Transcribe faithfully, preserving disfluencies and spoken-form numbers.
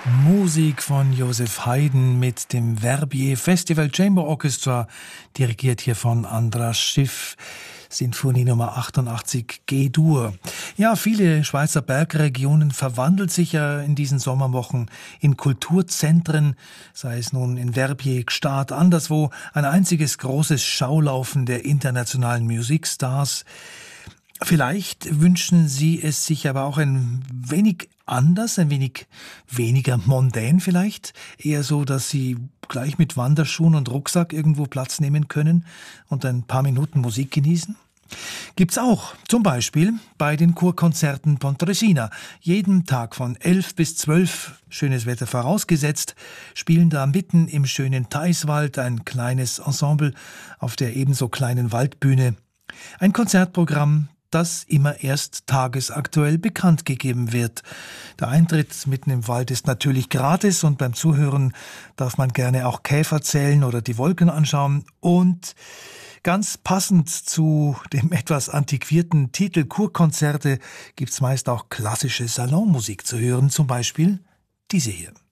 Musik von Joseph Haydn mit dem Verbier Festival Chamber Orchestra, dirigiert hier von Andras Schiff. Sinfonie Nummer achtundachtzig G-Dur. Ja, viele Schweizer Bergregionen verwandelt sich ja in diesen Sommerwochen in Kulturzentren, sei es nun in Verbier, Gstaad, anderswo, ein einziges großes Schaulaufen der internationalen Musikstars. Vielleicht wünschen Sie es sich aber auch ein wenig anders, ein wenig weniger mondän vielleicht. Eher so, dass Sie gleich mit Wanderschuhen und Rucksack irgendwo Platz nehmen können und ein paar Minuten Musik genießen. Gibt's auch, zum Beispiel bei den Kurkonzerten Pontresina. Jeden Tag von elf bis zwölf, schönes Wetter vorausgesetzt, spielen da mitten im schönen Theiswald ein kleines Ensemble auf der ebenso kleinen Waldbühne. Ein Konzertprogramm, das immer erst tagesaktuell bekannt gegeben wird. Der Eintritt mitten im Wald ist natürlich gratis und beim Zuhören darf man gerne auch Käfer zählen oder die Wolken anschauen. Und ganz passend zu dem etwas antiquierten Titel Kurkonzerte gibt's meist auch klassische Salonmusik zu hören, zum Beispiel diese hier.